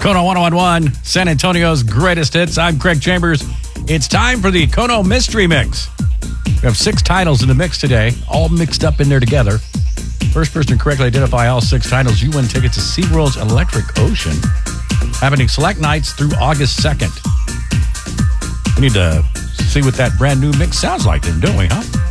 Kono 1011, San Antonio's greatest hits. I'm Craig Chambers. It's time for the Kono Mystery Mix. We have 6 titles in the mix today, all mixed up in there together. First person to correctly identify all 6 titles, you win tickets to SeaWorld's Electric Ocean, happening select nights through August 2nd. We need to see what that brand new mix sounds like then, don't we, huh?